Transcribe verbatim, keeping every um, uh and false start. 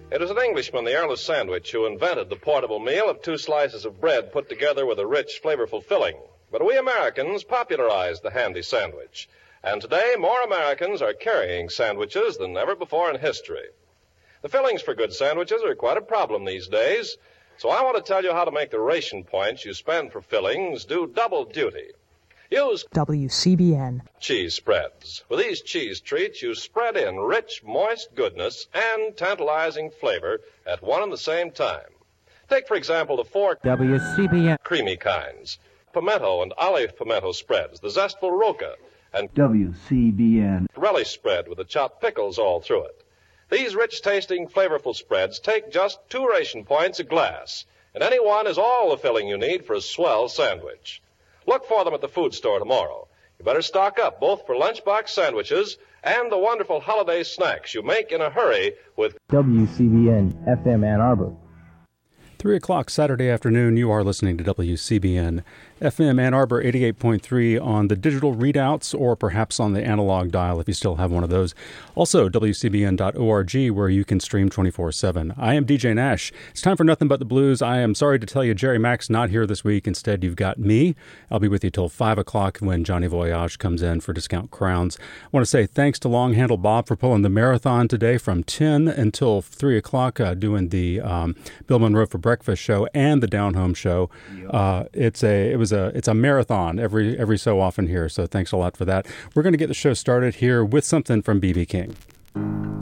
It was an Englishman, the Earl of Sandwich, who invented the portable meal of two slices of bread put together with a rich, flavorful filling. But we Americans popularized the handy sandwich. And today, more Americans are carrying sandwiches than ever before in history. The fillings for good sandwiches are quite a problem these days, so I want to tell you how to make the ration points you spend for fillings do double duty. Use W C B N cheese spreads. With these cheese treats, you spread in rich, moist goodness and tantalizing flavor at one and the same time. Take, for example, the four W C B N creamy kinds. Pimento and olive pimento spreads, the zestful roca, and W C B N relish spread with the chopped pickles all through it. These rich-tasting, flavorful spreads take just two ration points a glass, and any one is all the filling you need for a swell sandwich. Look for them at the food store tomorrow. You better stock up both for lunchbox sandwiches and the wonderful holiday snacks you make in a hurry with W C B N F M Ann Arbor. Three o'clock Saturday afternoon, you are listening to W C B N F M Ann Arbor eighty-eight point three on the digital readouts or perhaps on the analog dial if you still have one of those. Also, W C B N dot org where you can stream twenty-four seven. I am D J Nash. It's time for Nothing But the Blues. I am sorry to tell you Jerry Mack's not here this week. Instead, you've got me. I'll be with you till five o'clock when Johnny Voyage comes in for Discount Crowns. I want to say thanks to Long Handle Bob for pulling the marathon today from ten until three o'clock, uh, doing the um, Bill Monroe for Breakfast show and the Down Home show. Uh, it's a it was a it's a marathon every every so often here. So thanks a lot for that. We're going to get the show started here with something from B B King.